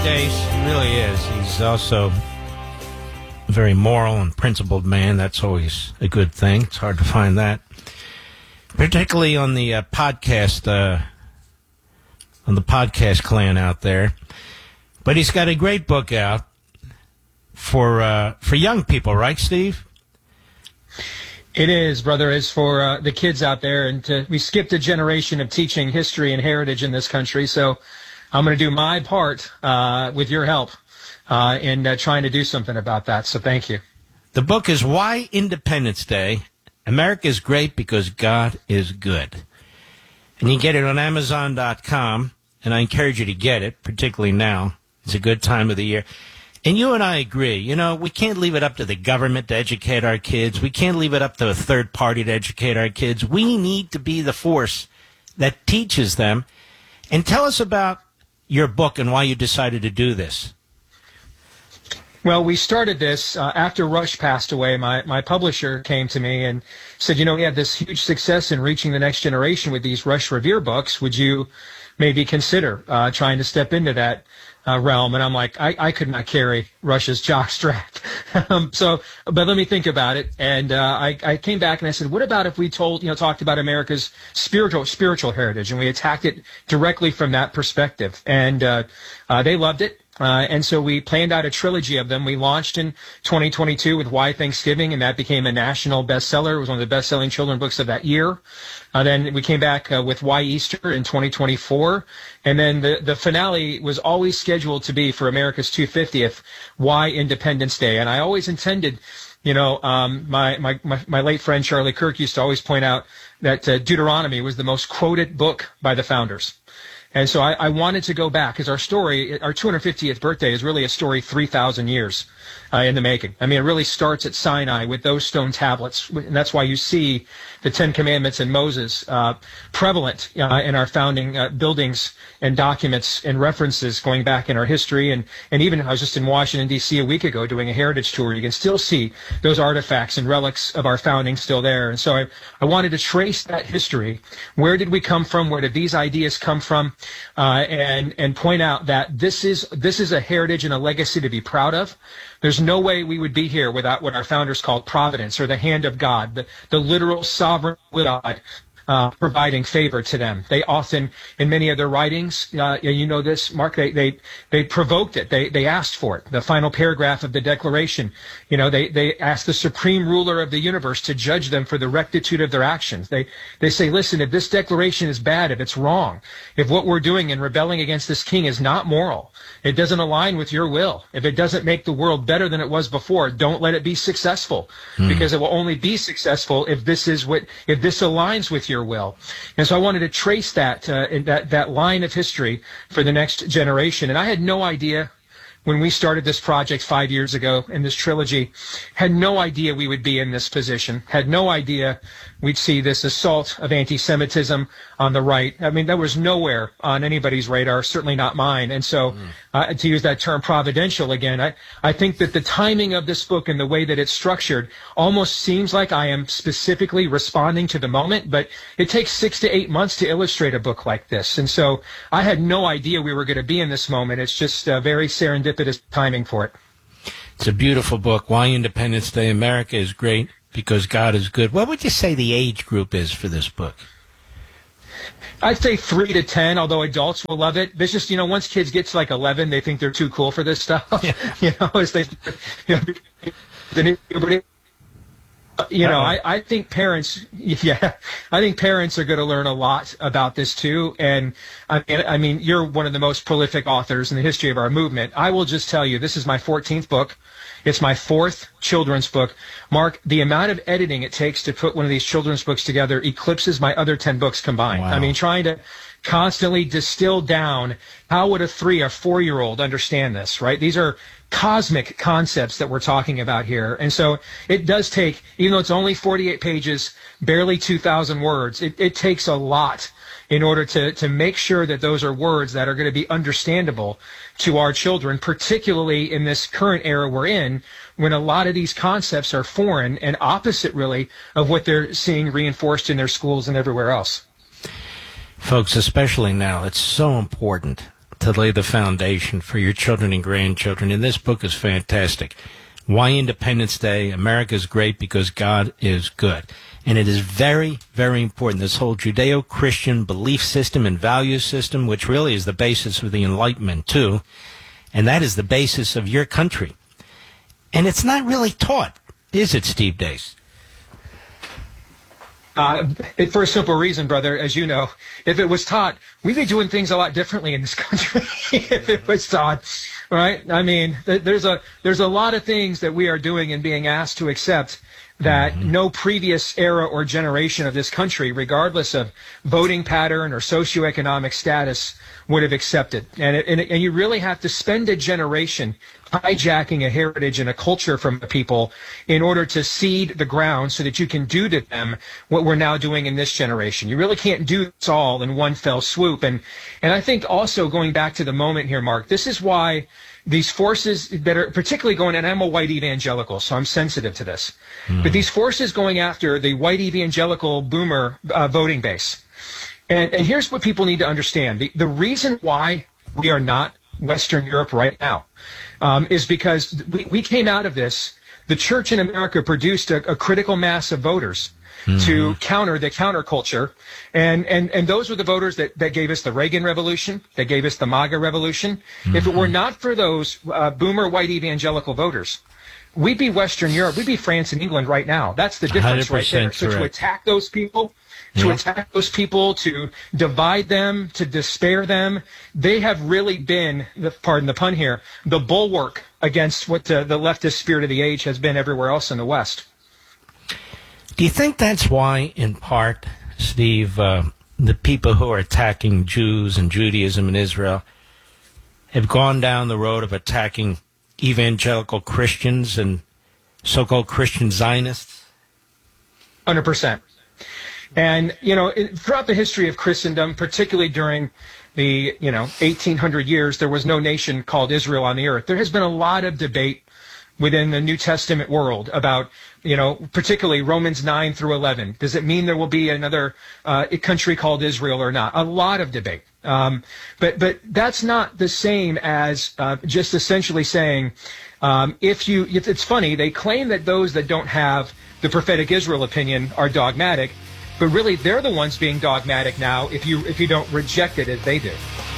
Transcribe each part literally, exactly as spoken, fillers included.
Days, he really is. He's also a very moral and principled man. That's always a good thing. It's hard to find that, particularly on the uh, podcast, uh, on the podcast clan out there. But he's got a great book out for uh, for young people, right, Steve? It is, brother. It's for uh, the kids out there, and to, we skipped a generation of teaching history and heritage in this country, so I'm going to do my part uh, with your help uh, in uh, trying to do something about that. So thank you. The book is Why Independence Day? America is Great Because God is Good. And you can get it on Amazon dot com, and I encourage you to get it, particularly now. It's a good time of the year. And you and I agree, you know, we can't leave it up to the government to educate our kids. We can't leave it up to a third party to educate our kids. We need to be the force that teaches them. And tell us about your book and why you decided to do this. Well, we started this uh, after Rush passed away. My, my publisher came to me and said, you know, we had this huge success in reaching the next generation with these Rush Revere books. Would you maybe consider uh, trying to step into that uh, realm? And I'm like, I, I could not carry Rush's jockstrap. um, so, but let me think about it. And uh, I, I came back and I said, what about if we told, you know, talked about America's spiritual spiritual heritage, and we attacked it directly from that perspective? And uh, uh, they loved it. Uh, and so we planned out a trilogy of them. We launched in twenty twenty-two with Why Thanksgiving, and that became a national bestseller. It was one of the best-selling children's books of that year. Uh, then we came back uh, with Why Easter in twenty twenty-four. And then the, the finale was always scheduled to be for America's two hundred fiftieth, Why Independence Day. And I always intended, you know, um, my, my, my, my late friend Charlie Kirk used to always point out that uh, Deuteronomy was the most quoted book by the founders. And so I, I wanted to go back, because our story, our two hundred fiftieth birthday is really a story three thousand years uh, in the making. I mean, it really starts at Sinai with those stone tablets. And that's why you see the Ten Commandments and Moses uh, prevalent uh, in our founding uh, buildings and documents and references going back in our history. And, and even I was just in Washington, D C a week ago doing a heritage tour. You can still see those artifacts and relics of our founding still there. And so I, I wanted to trace that history. Where did we come from? Where did these ideas come from? Uh, and and point out that this is this is a heritage and a legacy to be proud of. There's no way we would be here without what our founders called providence, or the hand of God, the, the literal sovereign will of God uh, providing favor to them. They often, in many of their writings, uh, you know this, Mark, they, they they provoked it. They they asked for it. The final paragraph of the Declaration, you know, they they asked the supreme ruler of the universe to judge them for the rectitude of their actions. They they say, listen, if this declaration is bad, if it's wrong, if what we're doing in rebelling against this king is not moral, it doesn't align with your will, if it doesn't make the world better than it was before, don't let it be successful, hmm. because it will only be successful if this is what if this aligns with your will. And so I wanted to trace that uh, that that line of history for the next generation. And I had no idea when we started this project five years ago in this trilogy, had no idea we would be in this position, had no idea we'd see this assault of anti-Semitism on the right. I mean, that was nowhere on anybody's radar, certainly not mine. And so mm. uh, to use that term providential again, I, I think that the timing of this book and the way that it's structured almost seems like I am specifically responding to the moment, but it takes six to eight months to illustrate a book like this. And so I had no idea we were going to be in this moment. It's just uh, very serendipitous timing for it. It's a beautiful book. Why Independence Day? America is Great Because God is Good. What would you say the age group is for this book? I'd say three to ten, although adults will love it. There's just, you know, once kids get to like eleven, they think they're too cool for this stuff. Yeah. You know, as they, you know, the new puberty. You know, I, I think parents, yeah, I think parents are going to learn a lot about this too. And I mean, I mean, you're one of the most prolific authors in the history of our movement. I will just tell you, this is my fourteenth book. It's my fourth children's book. Mark, the amount of editing it takes to put one of these children's books together eclipses my other ten books combined. Wow. I mean, trying to constantly distill down how would a three or four-year-old understand this, right? These are cosmic concepts that we're talking about here. And so it does take, even though it's only forty-eight pages, barely two thousand words, it, it takes a lot in order to, to make sure that those are words that are going to be understandable to our children, particularly in this current era we're in, when a lot of these concepts are foreign and opposite, really, of what they're seeing reinforced in their schools and everywhere else. Folks, especially now, it's so important to lay the foundation for your children and grandchildren. And this book is fantastic. Why Independence Day? America is great because God is good. And it is very, very important. This whole Judeo-Christian belief system and value system, which really is the basis of the Enlightenment, too. And that is the basis of your country. And it's not really taught, is it, Steve Deace? Uh, it, for a simple reason, brother, as you know, if it was taught, we'd be doing things a lot differently in this country if it was taught, right? I mean, th- there's a there's a lot of things that we are doing and being asked to accept that mm-hmm. no previous era or generation of this country, regardless of voting pattern or socioeconomic status, would have accepted. And, it, and, it, and you really have to spend a generation hijacking a heritage and a culture from the people in order to seed the ground so that you can do to them what we're now doing in this generation. You really can't do this all in one fell swoop. And, and I think also going back to the moment here, Mark, this is why these forces that are particularly going, and I'm a white evangelical, so I'm sensitive to this, mm. but these forces going after the white evangelical boomer uh, voting base. And, and here's what people need to understand. The, the reason why we are not Western Europe right now um, is because we, we came out of this. The church in America produced a, a critical mass of voters mm-hmm. to counter the counterculture. And, and, and those were the voters that, that gave us the Reagan Revolution, that gave us the MAGA Revolution. Mm-hmm. If it were not for those uh, boomer white evangelical voters, we'd be Western Europe. We'd be France and England right now. That's the difference right there. So to attack those people, to yeah. attack those people, to divide them, to despair them, they have really been, pardon the pun here, the bulwark against what the, the leftist spirit of the age has been everywhere else in the West. Do you think that's why, in part, Steve, uh, the people who are attacking Jews and Judaism in Israel have gone down the road of attacking evangelical Christians and so-called Christian Zionists? one hundred percent. And, you know, it, throughout the history of Christendom, particularly during the, you know, eighteen hundred years, there was no nation called Israel on the earth. There has been a lot of debate within the New Testament world about, you know, particularly Romans nine through eleven. Does it mean there will be another uh, country called Israel or not? A lot of debate. Um, but but that's not the same as uh, just essentially saying, um, if you, if it's funny, they claim that those that don't have the prophetic Israel opinion are dogmatic. But really, they're the ones being dogmatic now if you if you don't reject it as they do.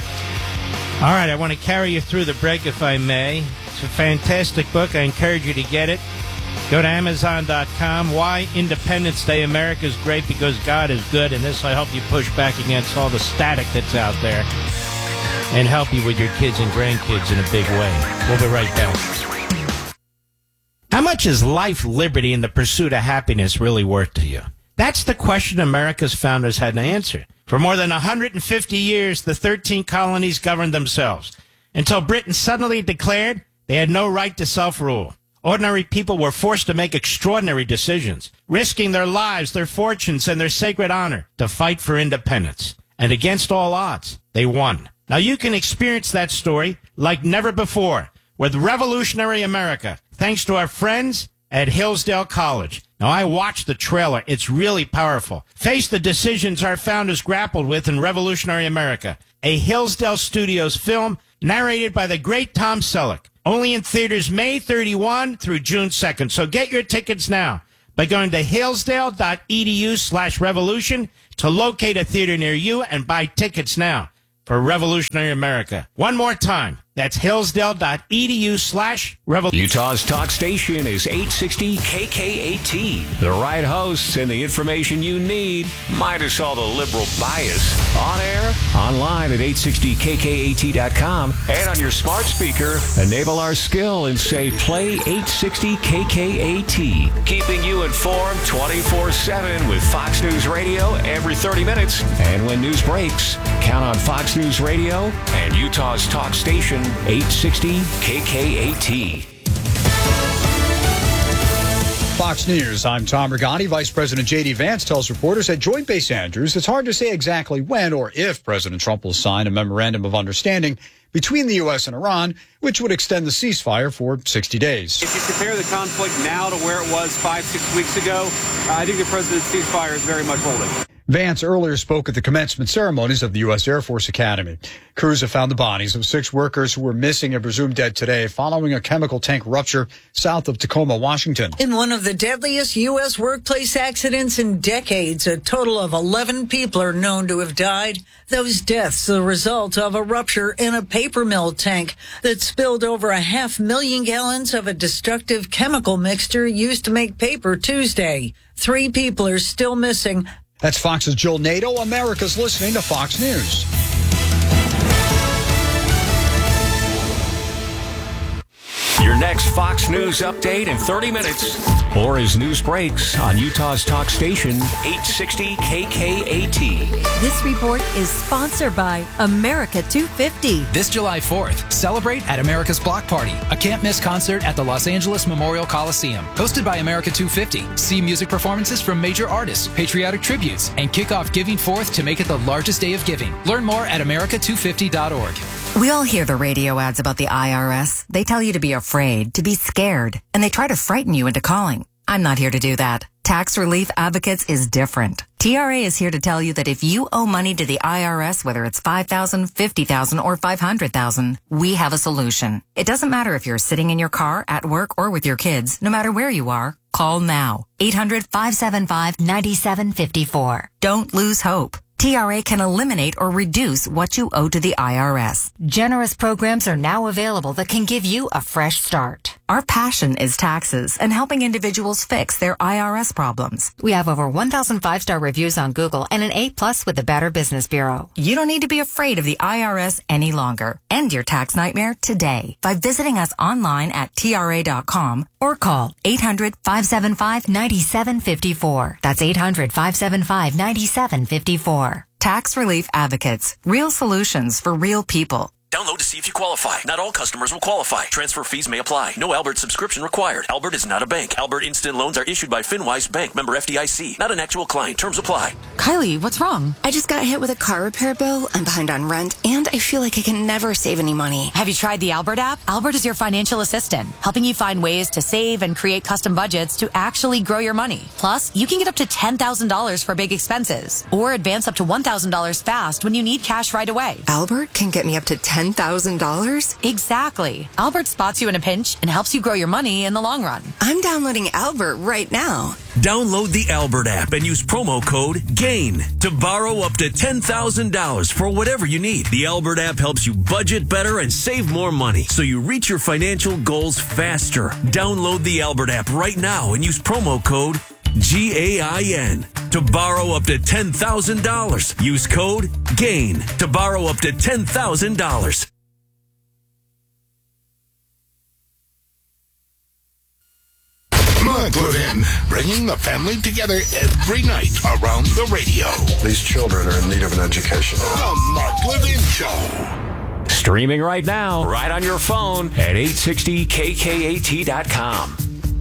All right, I want to carry you through the break, if I may. It's a fantastic book. I encourage you to get it. Go to Amazon dot com. Why Independence Day? America is great because God is good. And this will help you push back against all the static that's out there and help you with your kids and grandkids in a big way. We'll be right back. How much is life, liberty, and the pursuit of happiness really worth to you? That's the question America's founders had to answer. For more than one hundred fifty years, the thirteen colonies governed themselves, until Britain suddenly declared they had no right to self-rule. Ordinary people were forced to make extraordinary decisions, risking their lives, their fortunes, and their sacred honor to fight for independence. And against all odds, they won. Now you can experience that story like never before with Revolutionary America, thanks to our friends at Hillsdale College. Now, I watched the trailer. It's really powerful. Face the decisions our founders grappled with in Revolutionary America, a Hillsdale Studios film narrated by the great Tom Selleck. Only in theaters May thirty-first through June second. So get your tickets now by going to hillsdale.edu slash revolution to locate a theater near you and buy tickets now for Revolutionary America. One more time. That's hillsdale.edu slash revolution. Utah's talk station is eight sixty K K A T. The right hosts and the information you need, minus all the liberal bias. On air, online at eight sixty K K A T dot com, and on your smart speaker, enable our skill and say play eight sixty K K A T. Keeping you informed twenty-four seven with Fox News Radio every thirty minutes. And when news breaks, count on Fox News Radio and Utah's talk station eight sixty K K A T. Fox News, I'm Tom Regani. Vice President J D Vance tells reporters at Joint Base Andrews it's hard to say exactly when or if President Trump will sign a memorandum of understanding between the U S and Iran, which would extend the ceasefire for sixty days. If you compare the conflict now to where it was five, six weeks ago, I think the president's ceasefire is very much holding. Vance earlier spoke at the commencement ceremonies of the U S Air Force Academy. Crews have found the bodies of six workers who were missing and presumed dead today following a chemical tank rupture south of Tacoma, Washington. In one of the deadliest U S workplace accidents in decades, a total of eleven people are known to have died. Those deaths are the result of a rupture in a paper mill tank that spilled over a half million gallons of a destructive chemical mixture used to make paper Tuesday. Three people are still missing. That's Fox's Jill Nato. America's listening to Fox News. Your next Fox News update in thirty minutes. Or as news breaks on Utah's talk station, eight sixty K K A T. This report is sponsored by America two fifty. This July fourth, celebrate at America's Block Party, a can't-miss concert at the Los Angeles Memorial Coliseum. Hosted by America two fifty. See music performances from major artists, patriotic tributes, and kick off Giving Fourth to make it the largest day of giving. Learn more at America two fifty dot org. We all hear the radio ads about the I R S. They tell you to be afraid, to be scared, and they try to frighten you into calling. I'm not here to do that. Tax Relief Advocates is different. T R A is here to tell you that if you owe money to the I R S, whether it's five thousand dollars, fifty thousand dollars, or five hundred thousand dollars, we have a solution. It doesn't matter if you're sitting in your car, at work, or with your kids. No matter where you are, call now. eight hundred, five seven five, nine seven five four. Don't lose hope. T R A can eliminate or reduce what you owe to the I R S. Generous programs are now available that can give you a fresh start. Our passion is taxes and helping individuals fix their I R S problems. We have over one thousand five-star reviews on Google and an A plus with the Better Business Bureau. You don't need to be afraid of the I R S any longer. End your tax nightmare today by visiting us online at T R A dot com or call eight hundred, five seven five, nine seven five four. That's eight hundred, five seven five, nine seven five four. Tax Relief Advocates. Real solutions for real people. Download to see if you qualify. Not all customers will qualify. Transfer fees may apply. No Albert subscription required. Albert is not a bank. Albert Instant Loans are issued by FinWise Bank, member F D I C. Not an actual client. Terms apply. Kylie, what's wrong? I just got hit with a car repair bill. I'm behind on rent, and I feel like I can never save any money. Have you tried the Albert app? Albert is your financial assistant, helping you find ways to save and create custom budgets to actually grow your money. Plus, you can get up to ten thousand dollars for big expenses, or advance up to one thousand dollars fast when you need cash right away. Albert can get me up to ten thousand dollars? Exactly. Albert spots you in a pinch and helps you grow your money in the long run. I'm downloading Albert right now. Download the Albert app and use promo code GAIN to borrow up to ten thousand dollars for whatever you need. The Albert app helps you budget better and save more money so you reach your financial goals faster. Download the Albert app right now and use promo code G A I N to borrow up to ten thousand dollars. Use code GAIN to borrow up to ten thousand dollars. Mud Living, bringing the family together every night around the radio. These children are in need of an education. The Mud Living Show. Streaming right now, right on your phone at eight sixty K K A T dot com.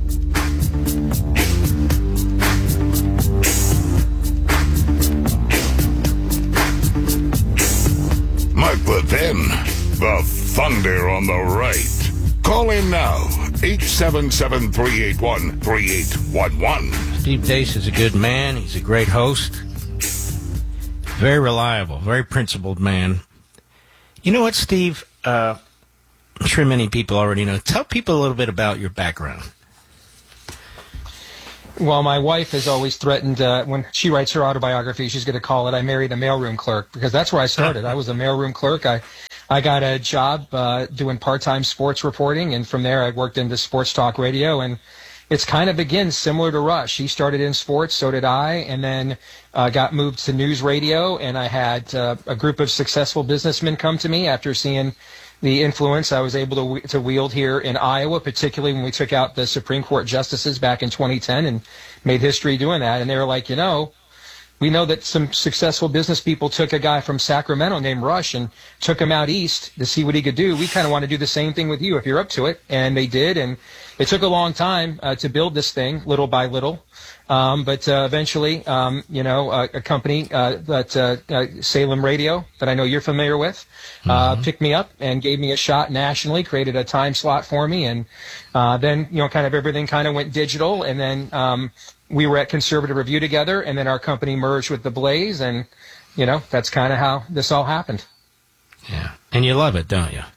Mud Living, the thunder on the right. Call in now, eight seven seven, three eight one, three eight one one. Steve Deace is a good man. He's a great host. Very reliable, very principled man. You know what, Steve? Uh, I'm sure many people already know. Tell people a little bit about your background. Well, my wife has always threatened, uh, when she writes her autobiography, she's going to call it, I Married a Mailroom Clerk, because that's where I started. I was a mailroom clerk. I I got a job uh, doing part-time sports reporting, and from there I worked into sports talk radio, and it's kind of begins similar to Rush. He started in sports, so did I, and then uh, got moved to news radio, and I had uh, a group of successful businessmen come to me after seeing the influence I was able to to wield here in Iowa, particularly when we took out the Supreme Court justices back in twenty ten and made history doing that. And they were like, you know, we know that some successful business people took a guy from Sacramento named Rush and took him out east to see what he could do. We kind of want to do the same thing with you if you're up to it. And they did. And it took a long time uh, to build this thing little by little. Um, but uh, eventually, um, you know, uh, a company uh, that uh, uh, Salem Radio, that I know you're familiar with, uh, mm-hmm. picked me up and gave me a shot nationally, created a time slot for me, and uh, then, you know, kind of everything kind of went digital, and then um, we were at Conservative Review together, and then our company merged with The Blaze, and, you know, that's kind of how this all happened. Yeah, and you love it, don't you?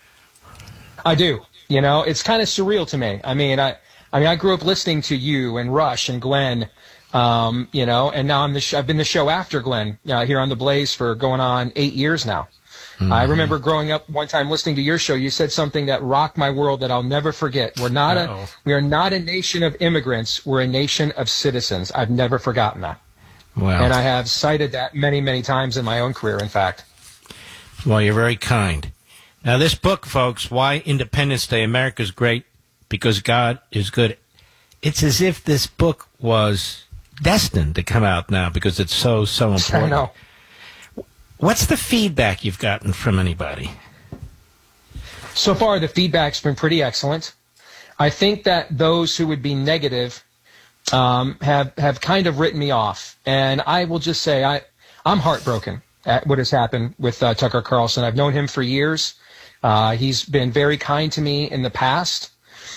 I do. You know, it's kind of surreal to me. I mean, I... I mean, I grew up listening to you and Rush and Glenn, um, you know, and now I'm the sh- I've been the show after Glenn uh, here on The Blaze for going on eight years now. Mm-hmm. I remember growing up one time listening to your show. You said something that rocked my world that I'll never forget. We're not Uh-oh. a we are not a nation of immigrants. We're a nation of citizens. I've never forgotten that. Wow. And I have cited that many, many times in my own career, in fact. Well, you're very kind. Now, this book, folks, Why Independence Day, America's Great Because God is Good. It's as if this book was destined to come out now because it's so, so important. I know. What's the feedback you've gotten from anybody? So far, the feedback's been pretty excellent. I think that those who would be negative um, have have kind of written me off. And I will just say I, I'm heartbroken at what has happened with uh, Tucker Carlson. I've known him for years. Uh, he's been very kind to me in the past.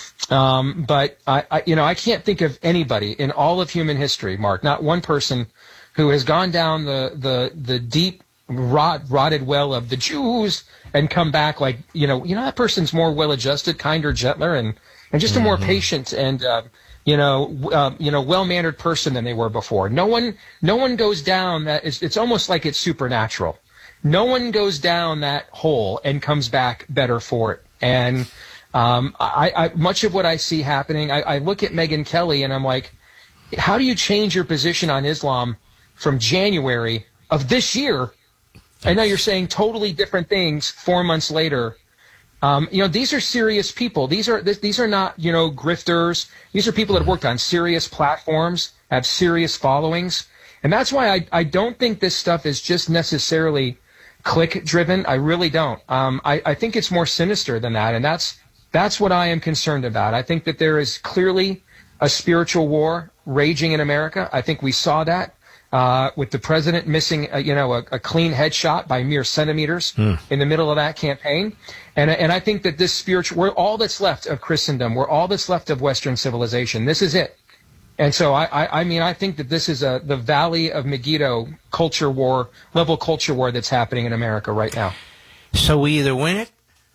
Um, but I, I, you know, I can't think of anybody in all of human history, Mark, not one person who has gone down the, the, the deep rot, rotted well of the Jews and come back like, you know, you know, that person's more well-adjusted, kinder, gentler, and, and just a more mm-hmm. patient and, uh, you know, uh, you know, well-mannered person than they were before. No one, no one goes down that. It's, it's almost like it's supernatural. No one goes down that hole and comes back better for it. And, Um, I, I, much of what I see happening, I, I look at Megyn Kelly and I'm like, how do you change your position on Islam from January of this year? I know you're saying totally different things four months later. Um, you know, these are serious people. These are these are not, you know, grifters. These are people that have worked on serious platforms, have serious followings. And that's why I, I don't think this stuff is just necessarily click driven. I really don't. Um, I, I think it's more sinister than that. And that's That's what I am concerned about. I think that there is clearly a spiritual war raging in America. I think we saw that uh, with the president missing, uh, you know, a, a clean headshot by mere centimeters mm. in the middle of that campaign. And and I think that this spiritual, we're all that's left of Christendom. We're all that's left of Western civilization. This is it. And so I, I, I mean, I think that this is a the Valley of Megiddo culture war, level culture war that's happening in America right now. So we either win it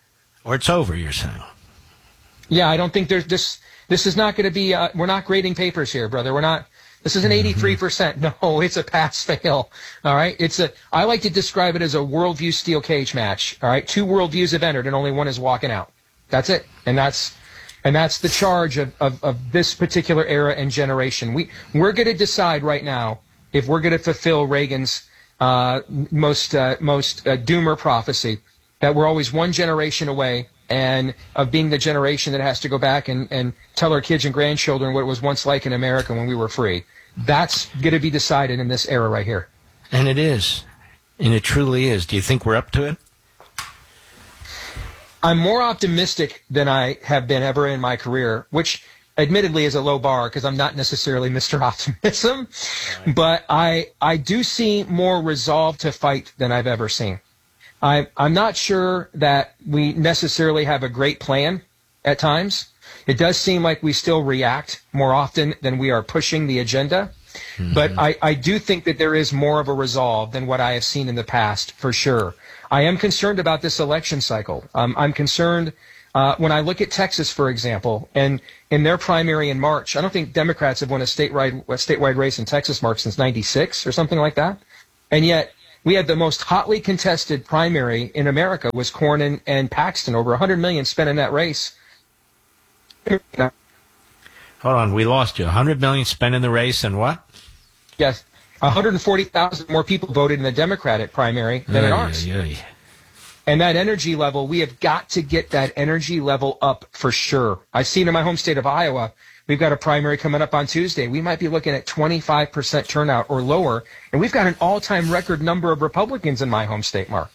or it's over, you're saying? Yeah, I don't think there's this. This is not going to be. Uh, we're not grading papers here, brother. We're not. This is an eighty-three percent. No, it's a pass-fail. All right. It's a. I like to describe it as a worldview steel cage match. All right. Two worldviews have entered, and only one is walking out. That's it. And that's, and that's the charge of of, of this particular era and generation. We we're going to decide right now if we're going to fulfill Reagan's uh, most uh, most uh, doomer prophecy that we're always one generation away. And of being the generation that has to go back and, and tell our kids and grandchildren what it was once like in America when we were free. That's going to be decided in this era right here. And it is. And it truly is. Do you think we're up to it? I'm more optimistic than I have been ever in my career, which admittedly is a low bar because I'm not necessarily Mister Optimism. Right. But I, I do see more resolve to fight than I've ever seen. I, I'm not sure that we necessarily have a great plan at times. It does seem like we still react more often than we are pushing the agenda. Mm-hmm. But I, I do think that there is more of a resolve than what I have seen in the past, for sure. I am concerned about this election cycle. Um, I'm concerned uh, when I look at Texas, for example, and in their primary in March, I don't think Democrats have won a statewide, a statewide race in Texas, Mark, since ninety-six or something like that. And yet, we had the most hotly contested primary in America was Cornyn and Paxton, over one hundred million dollars spent in that race. Hold on, we lost you. one hundred million dollars spent in the race and what? Yes, one hundred forty thousand more people voted in the Democratic primary than oy, in ours. Oy, oy. And that energy level, we have got to get that energy level up for sure. I see it in my home state of Iowa. We've got a primary coming up on Tuesday. We might be looking at twenty-five percent turnout or lower, and we've got an all-time record number of Republicans in my home state, Mark.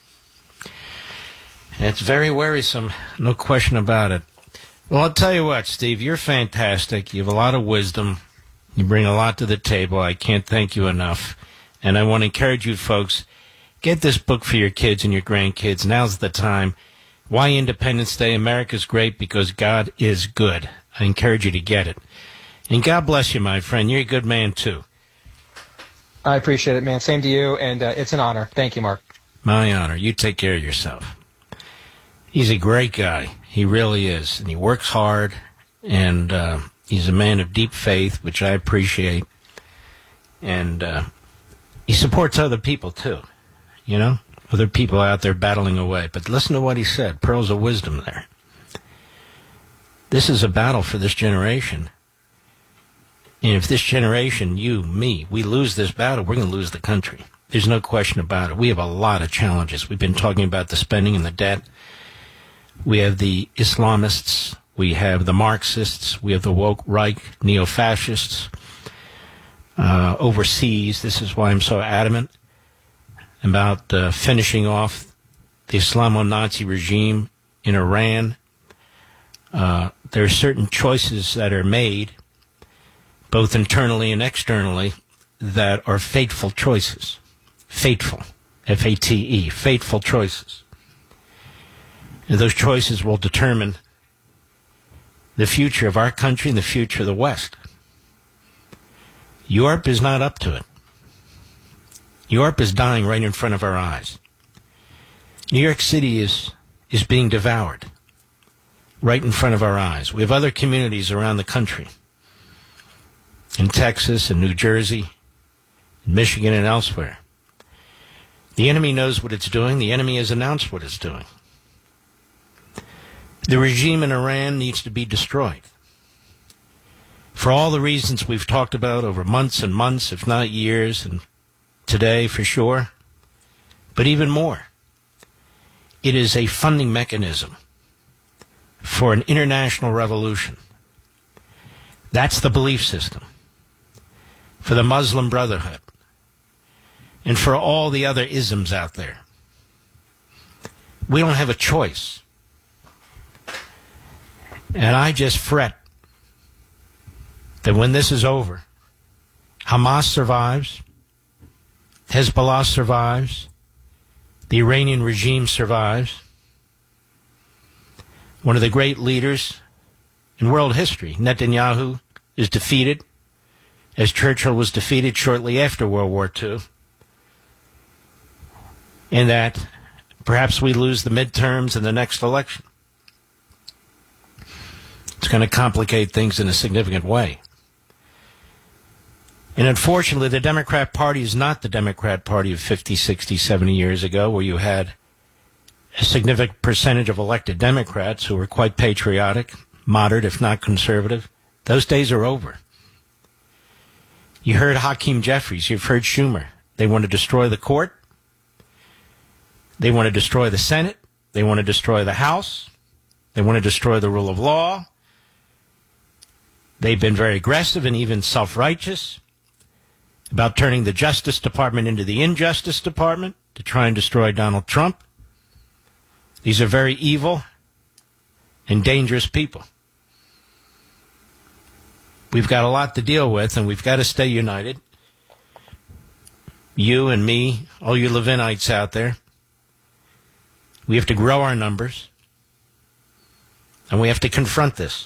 It's very worrisome, no question about it. Well, I'll tell you what, Steve, you're fantastic. You have a lot of wisdom. You bring a lot to the table. I can't thank you enough. And I want to encourage you folks, get this book for your kids and your grandkids. Now's the time. Why Independence Day? America's great because God is good. I encourage you to get it. And God bless you, my friend. You're a good man, too. I appreciate it, man. Same to you, and uh, it's an honor. Thank you, Mark. My honor. You take care of yourself. He's a great guy. He really is. And he works hard, and uh, he's a man of deep faith, which I appreciate. And uh, he supports other people, too. You know? Other people out there battling away. But listen to what he said. Pearls of wisdom there. This is a battle for this generation. And if this generation, you, me, we lose this battle, we're going to lose the country. There's no question about it. We have a lot of challenges. We've been talking about the spending and the debt. We have the Islamists. We have the Marxists. We have the woke right, neo-fascists. Uh, overseas, this is why I'm so adamant about uh, finishing off the Islamo-Nazi regime in Iran. Uh, there are certain choices that are made, both internally and externally, that are fateful choices. Fateful. F A T E. Fateful choices. And those choices will determine the future of our country and the future of the West. Europe is not up to it. Europe is dying right in front of our eyes. New York City is, is being devoured right in front of our eyes. We have other communities around the country, in Texas and New Jersey, in Michigan and elsewhere. The enemy knows what it's doing. The enemy has announced what it's doing. The regime in Iran needs to be destroyed. For all the reasons we've talked about over months and months, if not years, and today for sure, but even more. It is a funding mechanism for an international revolution. That's the belief system for the Muslim Brotherhood and for all the other isms out there. We don't have a choice. And I just fret that when this is over, Hamas survives, Hezbollah survives, the Iranian regime survives. One of the great leaders in world history, Netanyahu, is defeated, as Churchill was defeated shortly after World War Two. And that perhaps we lose the midterms in the next election. It's going to complicate things in a significant way. And unfortunately, the Democrat Party is not the Democrat Party of fifty, sixty, seventy years ago, where you had a significant percentage of elected Democrats who were quite patriotic, moderate, if not conservative. Those days are over. You heard Hakeem Jeffries. You've heard Schumer. They want to destroy the court. They want to destroy the Senate. They want to destroy the House. They want to destroy the rule of law. They've been very aggressive and even self-righteous about turning the Justice Department into the Injustice Department to try and destroy Donald Trump. These are very evil and dangerous people. We've got a lot to deal with, and we've got to stay united. You and me, all you Levinites out there, we have to grow our numbers, and we have to confront this.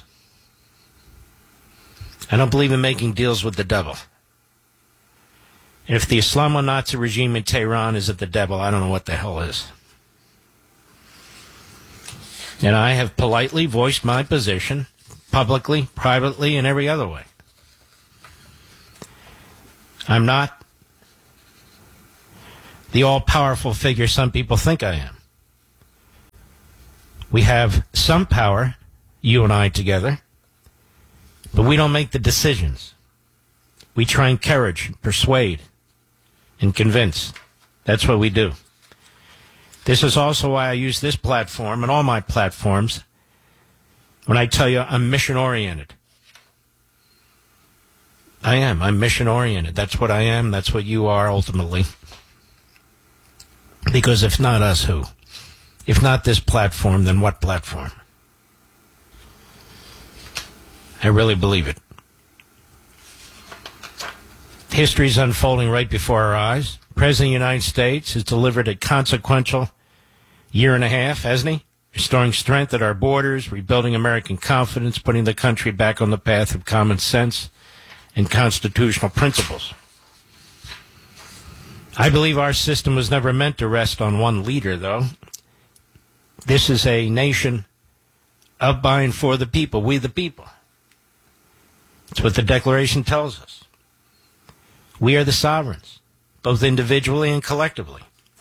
I don't believe in making deals with the devil. And if the Islamo-Nazi regime in Tehran is of the devil, I don't know what the hell is. And I have politely voiced my position, publicly, privately, and every other way. I'm not the all-powerful figure some people think I am. We have some power, you and I together, but we don't make the decisions. We try and encourage, persuade, and convince. That's what we do. This is also why I use this platform and all my platforms when I tell you I'm mission-oriented. I am. I'm mission-oriented. That's what I am. That's what you are, ultimately. Because if not us, who? If not this platform, then what platform? I really believe it. History's unfolding right before our eyes. The President of the United States has delivered a consequential year and a half, hasn't he? Restoring strength at our borders, rebuilding American confidence, putting the country back on the path of common sense and constitutional principles. I believe our system was never meant to rest on one leader, though. This is a nation of, by, and for the people, we the people. That's what the Declaration tells us. We are the sovereigns, both individually and collectively.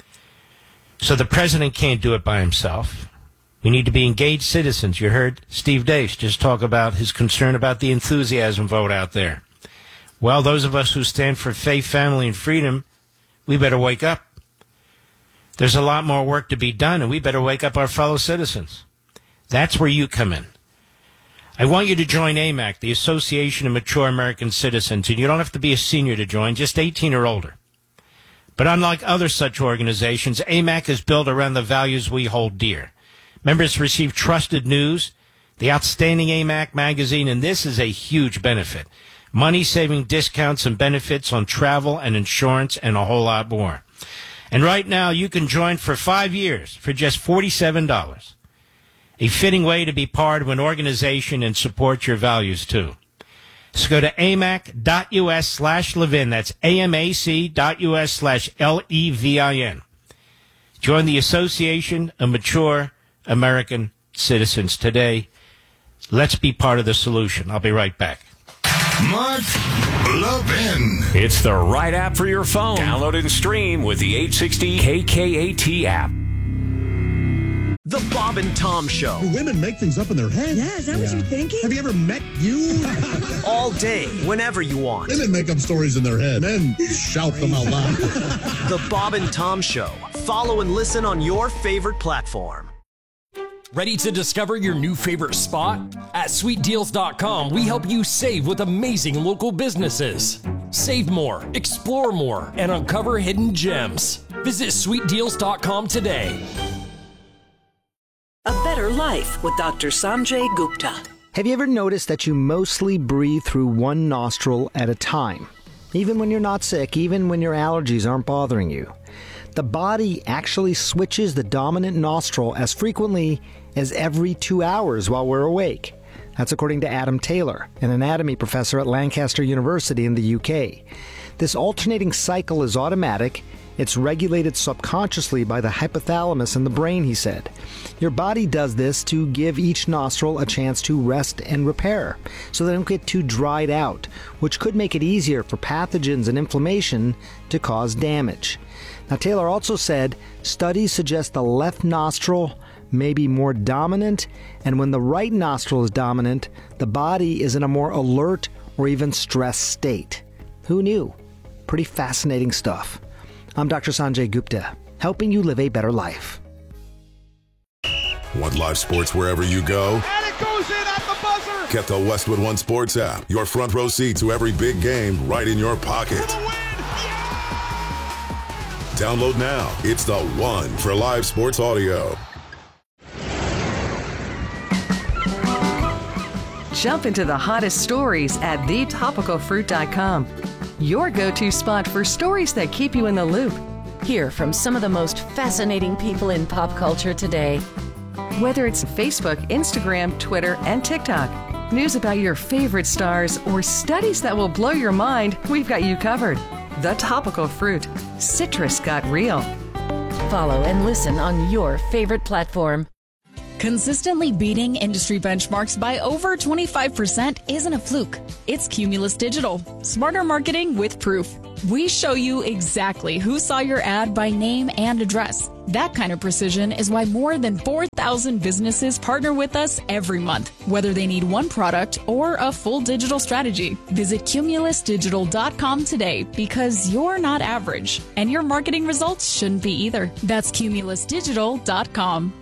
So the president can't do it by himself. We need to be engaged citizens. You heard Steve Deace just talk about his concern about the enthusiasm vote out there. Well, those of us who stand for faith, family, and freedom, we better wake up. There's a lot more work to be done, and we better wake up our fellow citizens. That's where you come in. I want you to join A M A C, the Association of Mature American Citizens, and you don't have to be a senior to join, just eighteen or older. But unlike other such organizations, A M A C is built around the values we hold dear. Members receive trusted news, the outstanding A M A C magazine, and this is a huge benefit. Money-saving discounts and benefits on travel and insurance and a whole lot more. And right now, you can join for five years for just forty-seven dollars. A fitting way to be part of an organization and support your values, too. So go to amac.us slash Levin. That's amac.us slash L E V I N. Join the Association of Mature American Citizens today. Let's be part of the solution. I'll be right back. Mark Levin. It's the right app for your phone. Download and stream with the eight sixty K K A T app. The Bob and Tom Show. Do women make things up in their head? Yeah, is that yeah. what you're thinking? Have you ever met you? All day, whenever you want. Women make up stories in their head. Men shout them out loud. The Bob and Tom Show. Follow and listen on your favorite platform. Ready to discover your new favorite spot? At sweet deals dot com, we help you save with amazing local businesses. Save more, explore more, and uncover hidden gems. Visit sweet deals dot com today. A Better Life with Doctor Sanjay Gupta. Have you ever noticed that you mostly breathe through one nostril at a time? Even when you're not sick, even when your allergies aren't bothering you. The body actually switches the dominant nostril as frequently as every two hours while we're awake. That's according to Adam Taylor, an anatomy professor at Lancaster University in the U K. This alternating cycle is automatic. It's regulated subconsciously by the hypothalamus in the brain, he said. Your body does this to give each nostril a chance to rest and repair, so they don't get too dried out, which could make it easier for pathogens and inflammation to cause damage. Now, Taylor also said studies suggest the left nostril may be more dominant, and when the right nostril is dominant, the body is in a more alert or even stressed state. Who knew? Pretty fascinating stuff. I'm Doctor Sanjay Gupta, helping you live a better life. Want live sports wherever you go? And it goes in at the buzzer! Get the Westwood One Sports app. Your front row seat to every big game right in your pocket. Download now. It's the one for live sports audio. Jump into the hottest stories at the topical fruit dot com. Your go-to spot for stories that keep you in the loop. Hear from some of the most fascinating people in pop culture today. Whether it's Facebook, Instagram, Twitter, and TikTok, news about your favorite stars, or studies that will blow your mind, we've got you covered. The Topical Fruit. Citrus got real. Follow and listen on your favorite platform. Consistently beating industry benchmarks by over twenty-five percent isn't a fluke. It's Cumulus Digital. Smarter marketing with proof. We show you exactly who saw your ad by name and address. That kind of precision is why more than four thousand businesses partner with us every month, whether they need one product or a full digital strategy. Visit cumulus digital dot com today, because you're not average, and your marketing results shouldn't be either. That's cumulus digital dot com.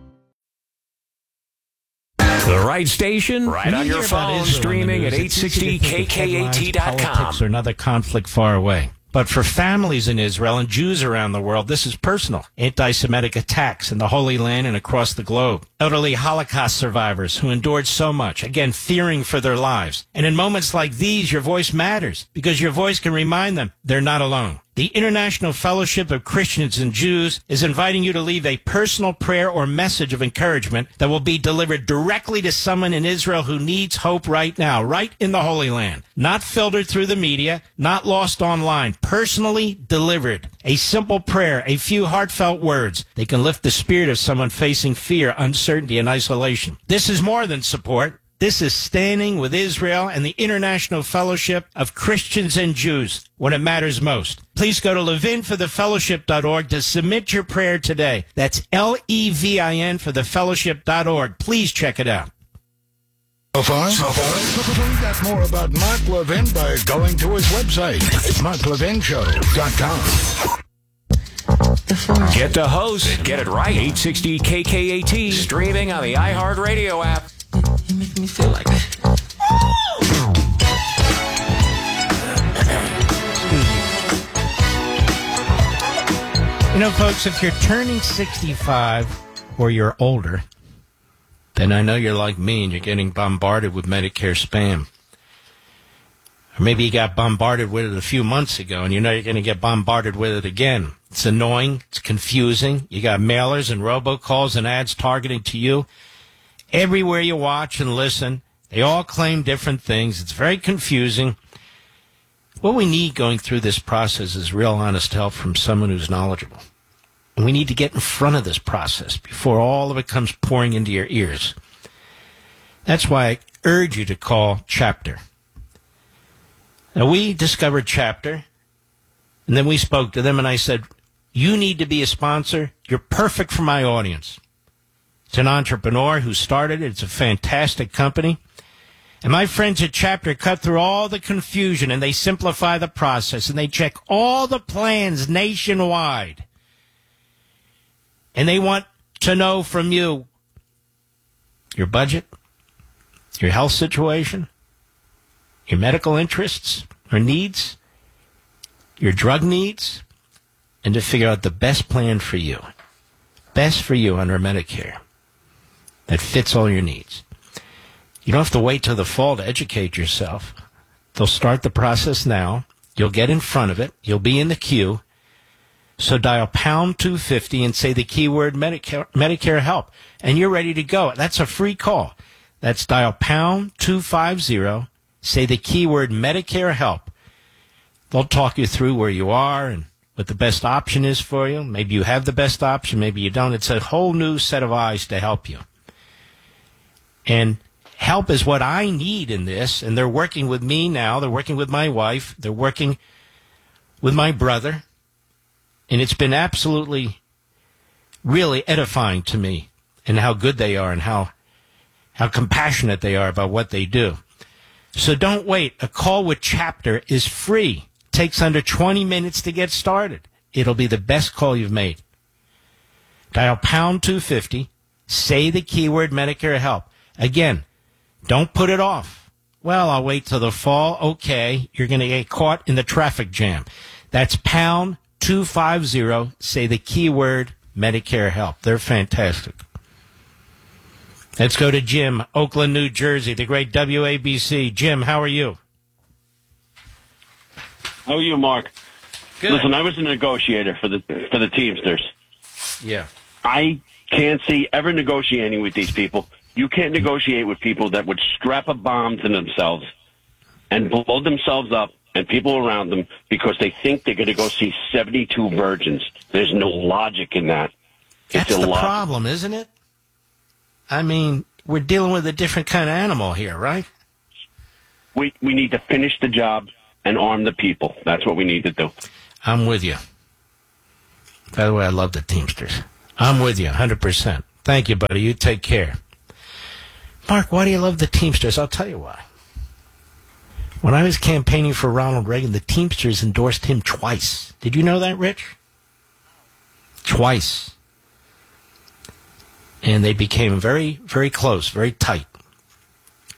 The right station, right on your phone, streaming at eight sixty K K A T dot com. Politics or another conflict far away. But for families in Israel and Jews around the world, this is personal. Anti-Semitic attacks in the Holy Land and across the globe. Elderly Holocaust survivors who endured so much, again, fearing for their lives. And in moments like these, your voice matters because your voice can remind them they're not alone. The International Fellowship of Christians and Jews is inviting you to leave a personal prayer or message of encouragement that will be delivered directly to someone in Israel who needs hope right now, right in the Holy Land. Not filtered through the media, not lost online, personally delivered. A simple prayer, a few heartfelt words. They can lift the spirit of someone facing fear, uncertainty, and isolation. This is more than support. This is standing with Israel and the International Fellowship of Christians and Jews when it matters most. Please go to levin for the fellowship dot org to submit your prayer today. That's L E V I N for the fellowship dot org. Please check it out. So far, so far, find out more about Mark Levin by going to his website, mark levin show dot com. Get the host, get it right. eight sixty K K A T, streaming on the iHeartRadio app. You make me feel like that. You know, folks, if you're turning sixty-five or you're older, then I know you're like me and you're getting bombarded with Medicare spam. Or maybe you got bombarded with it a few months ago and you know you're going to get bombarded with it again. It's annoying. It's confusing. You got mailers and robocalls and ads targeting to you. Everywhere you watch and listen, they all claim different things. It's very confusing. What we need going through this process is real honest help from someone who's knowledgeable. And we need to get in front of this process before all of it comes pouring into your ears. That's why I urge you to call Chapter. Now, we discovered Chapter, and then we spoke to them, and I said, you need to be a sponsor. You're perfect for my audience. It's an entrepreneur who started it. It's a fantastic company. And my friends at Chapter cut through all the confusion and they simplify the process and they check all the plans nationwide. And they want to know from you your budget, your health situation, your medical interests or needs, your drug needs, and to figure out the best plan for you. Best for you under Medicare. That fits all your needs. You don't have to wait till the fall to educate yourself. They'll start the process now. You'll get in front of it. You'll be in the queue. So dial pound two fifty and say the keyword Medicare, Medicare help. And you're ready to go. That's a free call. That's dial pound two fifty. Say the keyword Medicare help. They'll talk you through where you are and what the best option is for you. Maybe you have the best option. Maybe you don't. It's a whole new set of eyes to help you. And help is what I need in this, and they're working with me now. They're working with my wife. They're working with my brother. And it's been absolutely, really edifying to me and how good they are and how, how compassionate they are about what they do. So don't wait. A call with Chapter is free. Takes under twenty minutes to get started. It'll be the best call you've made. Dial pound two fifty. Say the keyword Medicare help. Again, don't put it off. Well, I'll wait till the fall. Okay, you're going to get caught in the traffic jam. That's pound two fifty. Say the keyword Medicare help. They're fantastic. Let's go to Jim, Oakland, New Jersey, the great W A B C. Jim, how are you? How are you, Mark? Good. Listen, I was a negotiator for the for the Teamsters. Yeah. I can't see ever negotiating with these people. You can't negotiate with people that would strap a bomb to themselves and blow themselves up and people around them because they think they're going to go see seventy-two virgins. There's no logic in that. That's It's the illogical. problem, isn't it? I mean, we're dealing with a different kind of animal here, right? We we need to finish the job and arm the people. That's what we need to do. I'm with you. By the way, I love the Teamsters. I'm with you, one hundred percent. Thank you, buddy. You take care. Mark, why do you love the Teamsters? I'll tell you why. When I was campaigning for Ronald Reagan, the Teamsters endorsed him twice. Did you know that, Rich? Twice. And they became very, very close, very tight.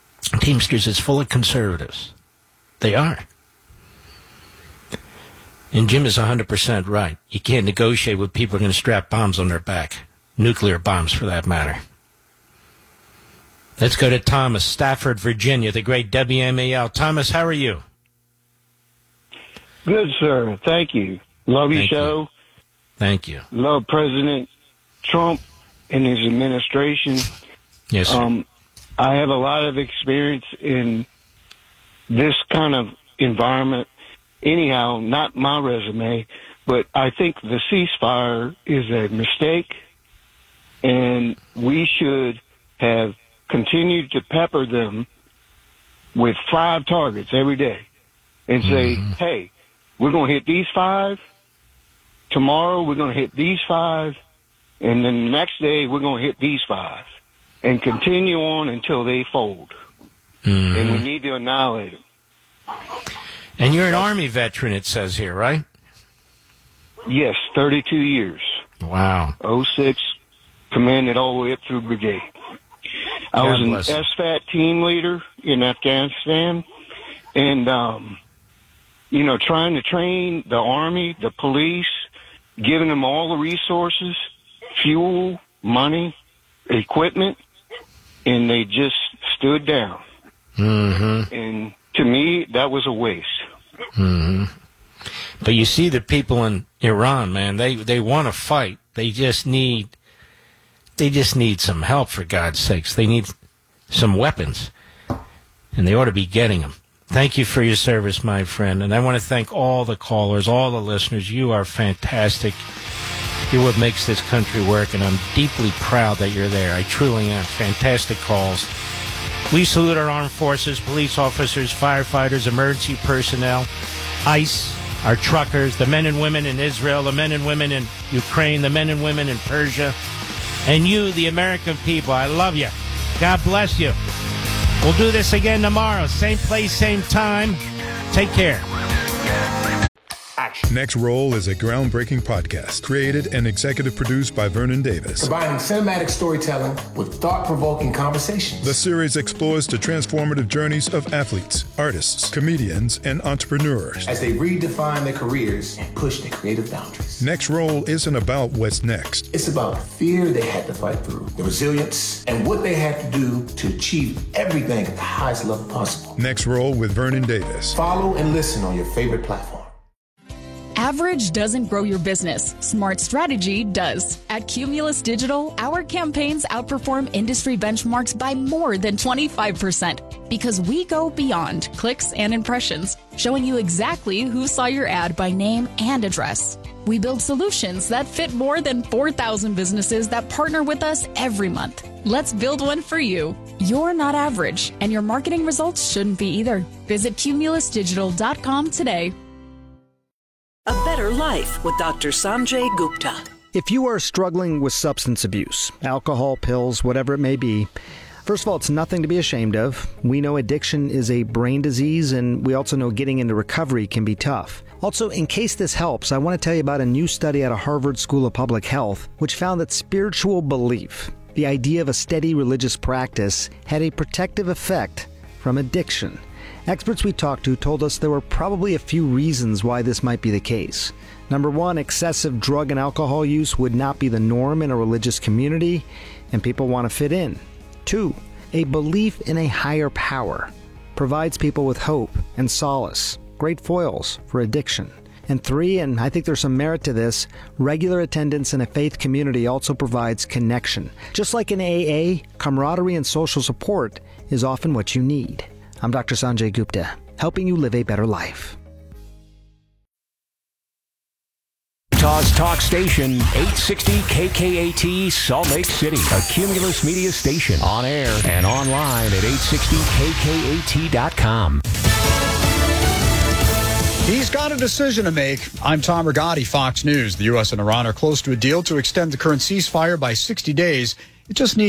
Teamsters is full of conservatives. They are. And Jim is one hundred percent right. You can't negotiate with people who are going to strap bombs on their back. Nuclear bombs, for that matter. Let's go to Thomas, Stafford, Virginia, the great W M A L. Thomas, how are you? Good, sir. Thank you. Love your Thank show. You. Thank you. Love President Trump and his administration. Yes, sir. Um, I have a lot of experience in this kind of environment. Anyhow, not my resume, but I think the ceasefire is a mistake, and we should have continued to pepper them with five targets every day and say, mm-hmm. hey, we're going to hit these five. Tomorrow we're going to hit these five. And then the next day we're going to hit these five. And continue on until they fold. Mm-hmm. And we need to annihilate them. And you're an Army veteran, it says here, right? Yes, thirty-two years. Wow. oh six, commanded all the way up through brigade. I God was an bless. S FAT team leader in Afghanistan. And, um, you know, trying to train the Army, the police, giving them all the resources, fuel, money, equipment, and they just stood down. Mm-hmm. And to me, that was a waste. Mm-hmm. But you see the people in Iran, man, they, they want to fight. They just need they just need some help, for God's sakes. They need some weapons, and they ought to be getting them. Thank you for your service, my friend. And I want to thank all the callers, all the listeners. You are fantastic. You're what makes this country work, and I'm deeply proud that you're there. I truly am. Fantastic calls. We salute our armed forces, police officers, firefighters, emergency personnel, ICE, our truckers, the men and women in Israel, the men and women in Ukraine, the men and women in Persia, and you, the American people. I love you. God bless you. We'll do this again tomorrow. Same place, same time. Take care. Next Roll is a groundbreaking podcast created and executive produced by Vernon Davis. Combining cinematic storytelling with thought-provoking conversations. The series explores the transformative journeys of athletes, artists, comedians, and entrepreneurs as they redefine their careers and push their creative boundaries. Next Roll isn't about what's next. It's about the fear they had to fight through, the resilience, and what they had to do to achieve everything at the highest level possible. Next Roll with Vernon Davis. Follow and listen on your favorite platform. Average doesn't grow your business. Smart strategy does. At Cumulus Digital, our campaigns outperform industry benchmarks by more than twenty-five percent because we go beyond clicks and impressions, showing you exactly who saw your ad by name and address. We build solutions that fit more than four thousand businesses that partner with us every month. Let's build one for you. You're not average, and your marketing results shouldn't be either. Visit cumulus digital dot com today. A Better Life with Doctor Sanjay Gupta. If you are struggling with substance abuse, alcohol, pills, whatever it may be, first of all, it's nothing to be ashamed of. We know addiction is a brain disease, and we also know getting into recovery can be tough. Also, in case this helps, I want to tell you about a new study out of Harvard School of Public Health, which found that spiritual belief, the idea of a steady religious practice, had a protective effect from addiction. Experts we talked to told us there were probably a few reasons why this might be the case. Number one, excessive drug and alcohol use would not be the norm in a religious community, and people want to fit in. Two, a belief in a higher power provides people with hope and solace, great foils for addiction. And three, and I think there's some merit to this, regular attendance in a faith community also provides connection. Just like in A A, camaraderie and social support is often what you need. I'm Doctor Sanjay Gupta, helping you live a better life. Utah's talk station, eight sixty K K A T, Salt Lake City, a Cumulus Media station, on air and online at eight sixty K K A T dot com. He's got a decision to make. I'm Tom Rigotti, Fox News. The U S and Iran are close to a deal to extend the current ceasefire by sixty days. It just needs